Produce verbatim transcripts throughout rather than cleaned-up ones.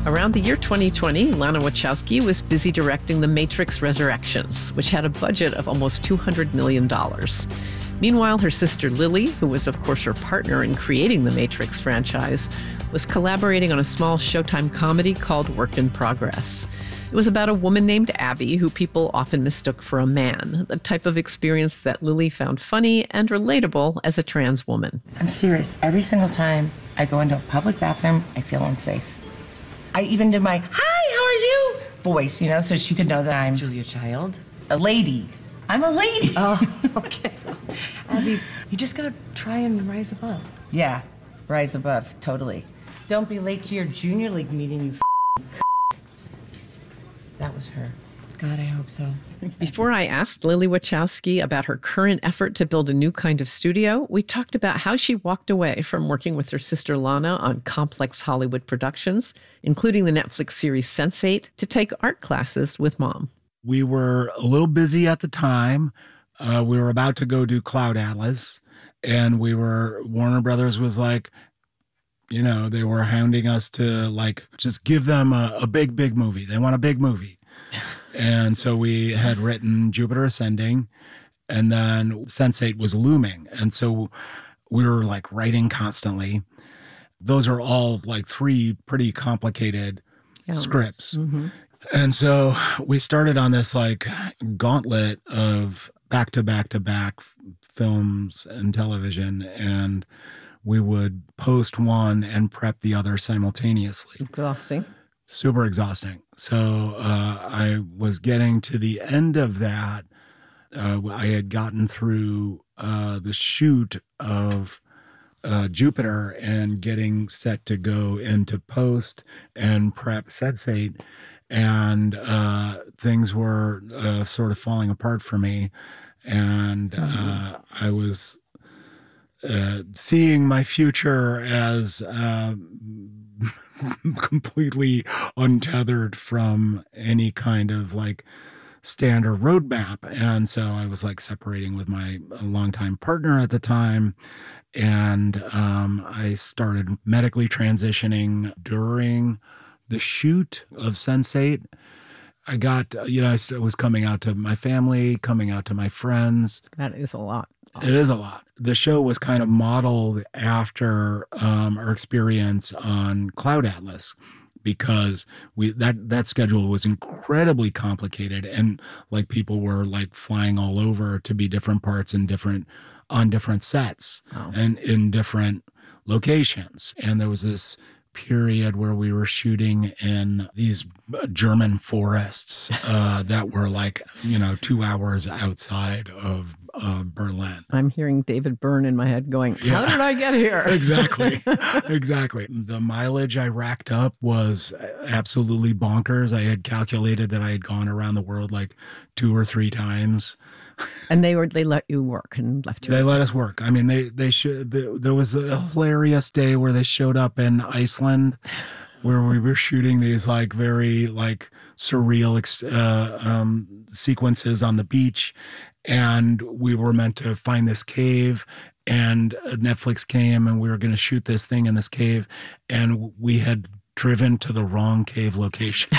Around the year twenty twenty, Lana Wachowski was busy directing The Matrix Resurrections, which had a budget of almost two hundred million dollars. Meanwhile, her sister Lily, who was of course her partner in creating the Matrix franchise, was collaborating on a small Showtime comedy called Work in Progress. It was about a woman named Abby who people often mistook for a man, the type of experience that Lily found funny and relatable as a trans woman. I'm serious. Every single time I go into a public bathroom, I feel unsafe. I even did my, hi, how are you? Voice, you know, so she could know that I'm Julia Child. A lady. I'm a lady. Oh, okay. Abby, you just gotta try and rise above. Yeah, rise above, totally. Don't be late to your junior league meeting, you f***ing That was her. God, I hope so. Before I asked Lily Wachowski about her current effort to build a new kind of studio, we talked about how she walked away from working with her sister Lana on complex Hollywood productions, including the Netflix series sense eight, to take art classes with Mom. We were a little busy at the time. Uh, we were about to go do Cloud Atlas, and we were, Warner Brothers was like, you know, they were hounding us to like, just give them a, a big, big movie. They want a big movie. And so we had written Jupiter Ascending, and then sense eight was looming. And so we were like writing constantly. Those are all like three pretty complicated yeah. scripts. Mm-hmm. And so we started on this like gauntlet of back to back to back films and television, and we would post one and prep the other simultaneously. Exhausting. Super exhausting. So uh, I was getting to the end of that. Uh, I had gotten through uh, the shoot of uh, Jupiter and getting set to go into post and prep sense eight. And uh, things were uh, sort of falling apart for me. And uh, I was uh, seeing my future as uh, completely untethered from any kind of like standard roadmap. And so I was like separating with my longtime partner at the time. And um, I started medically transitioning during the shoot of sense eight. I got, you know, I was coming out to my family, coming out to my friends. That is a lot. It is a lot. The show was kind of modeled after um, our experience on Cloud Atlas, because we that that schedule was incredibly complicated, and like people were like flying all over to be different parts and different on different sets oh. and in different locations. And there was this period where we were shooting in these German forests uh, that were like, you know, two hours outside of uh, Berlin. I'm hearing David Byrne in my head going, how yeah. did I get here? Exactly. Exactly. The mileage I racked up was absolutely bonkers. I had calculated that I had gone around the world like two or three times. And they were they let you work and left you. They work. let us work. I mean, they they should. There was a hilarious day where they showed up in Iceland, where we were shooting these like very like surreal uh, um, sequences on the beach, and we were meant to find this cave. And Netflix came, and we were going to shoot this thing in this cave, and we had driven to the wrong cave location.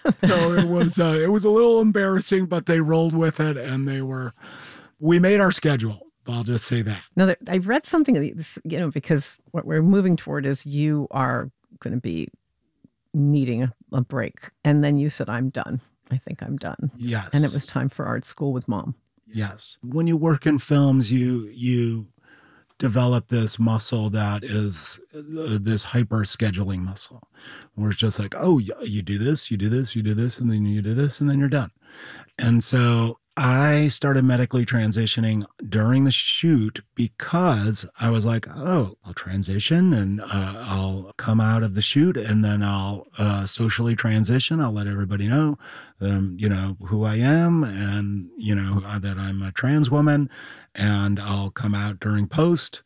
So it was uh, it was a little embarrassing, but they rolled with it, and they were. We made our schedule. I'll just say that. No, I've read something, you know, because what we're moving toward is you are going to be needing a, a break, and then you said, "I'm done. I think I'm done." Yes, and it was time for art school with Mom. Yes, when you work in films, you you. develop this muscle that is uh, this hyper scheduling muscle, where it's just like, oh, you do this, you do this, you do this, and then you do this, and then you're done. And so I started medically transitioning during the shoot because I was like, oh, I'll transition and uh, I'll come out of the shoot, and then I'll uh, socially transition. I'll let everybody know that I'm, you know, who I am, and, you know, that I'm a trans woman, and I'll come out during post,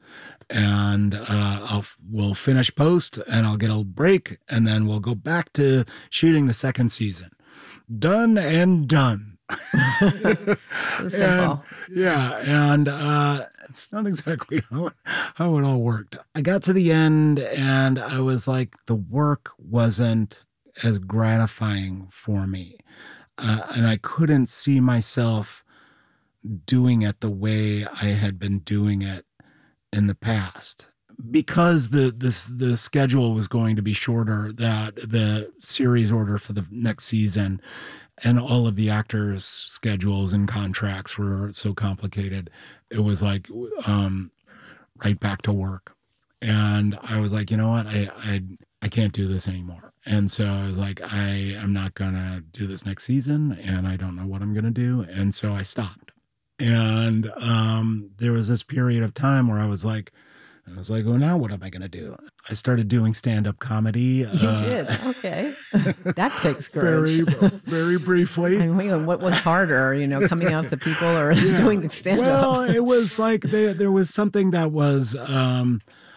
and uh, I'll we'll finish post, and I'll get a break, and then we'll go back to shooting the second season. Done and done. So simple. And, yeah, and uh, it's not exactly how it, how it all worked. I got to the end, and I was like, the work wasn't as gratifying for me. Uh, and I couldn't see myself doing it the way I had been doing it in the past. Because the this the schedule was going to be shorter, that the series order for the next season and all of the actors' schedules and contracts were so complicated, it was like um, right back to work. And I was like, you know what, I I I can't do this anymore. And so I was like, I am not gonna do this next season, and I don't know what I'm gonna do. And so I stopped. And um, there was this period of time where I was like, I was like, well, now what am I going to do? I started doing stand-up comedy. You uh, did? Okay. That takes courage. Very, very briefly. I mean, what was harder, you know, coming out to people or Yeah. doing the stand-up? Well, it was like there, there was something that was, um,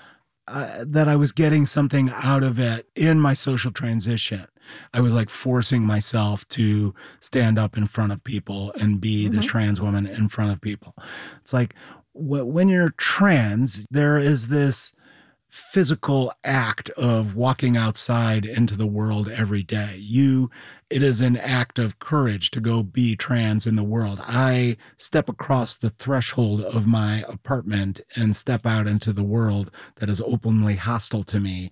uh, that I was getting something out of it in my social transition. I was like forcing myself to stand up in front of people and be Mm-hmm. this trans woman in front of people. It's like, when you're trans, there is this physical act of walking outside into the world every day. You, it is an act of courage to go be trans in the world. I step across the threshold of my apartment and step out into the world that is openly hostile to me.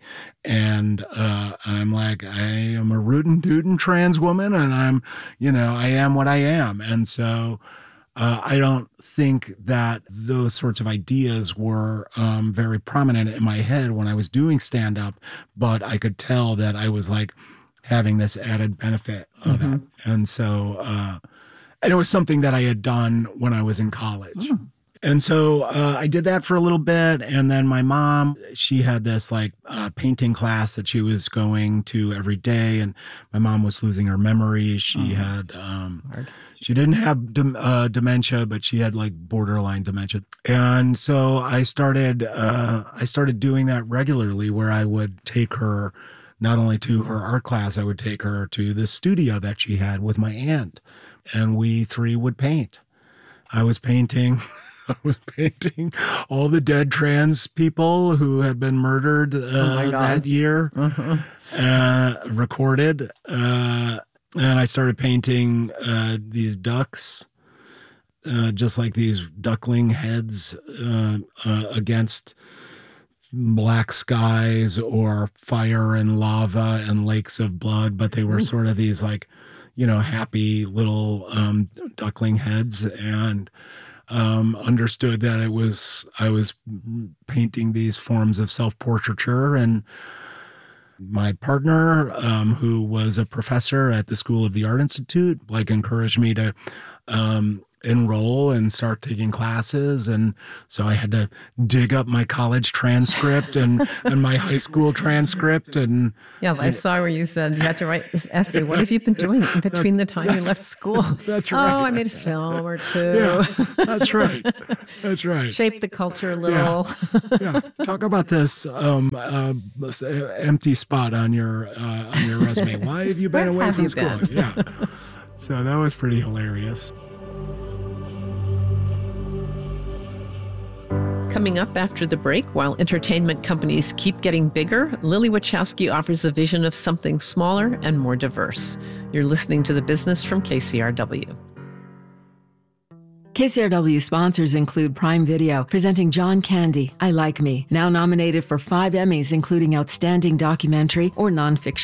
And uh, I'm like, I am a rootin' tootin' trans woman, and I'm, you know, I am what I am. And so Uh, I don't think that those sorts of ideas were um, very prominent in my head when I was doing stand-up, but I could tell that I was like having this added benefit of Mm-hmm. it. And so, uh, and it was something that I had done when I was in college. Mm. And so uh, I did that for a little bit. And then my mom, she had this like uh, painting class that she was going to every day. And my mom was losing her memory. She Oh. had, um, Hard. she didn't have dem- uh, dementia, but she had like borderline dementia. And so I started, uh, I started doing that regularly, where I would take her not only to her art class, I would take her to the studio that she had with my aunt, and we three would paint. I was painting. I was painting all the dead trans people who had been murdered uh, Oh my God. that year, Uh-huh. uh, recorded. Uh, and I started painting uh, these ducks, uh, just like these duckling heads uh, uh, against black skies or fire and lava and lakes of blood. But they were sort of these like, you know, happy little um, duckling heads. And um, understood that it was, I was painting these forms of self-portraiture. And my partner, um, who was a professor at the School of the Art Institute, like encouraged me to um, enroll and start taking classes. And so I had to dig up my college transcript and, and my high school transcript. And Yes, I saw where you said you had to write this essay. What have you been doing in between the time you left school? That's Oh, right. I made a film or two. yeah, that's right. That's right. Shape the culture a little. Yeah. Talk about this um, uh, empty spot on your uh, on your resume. Why have you been Where away have from you school? been? Yeah. So that was pretty hilarious. Coming up after the break, while entertainment companies keep getting bigger, Lily Wachowski offers a vision of something smaller and more diverse. You're listening to The Business from K C R W. K C R W sponsors include Prime Video, presenting John Candy, I Like Me, now nominated for five Emmys, including Outstanding Documentary or Nonfiction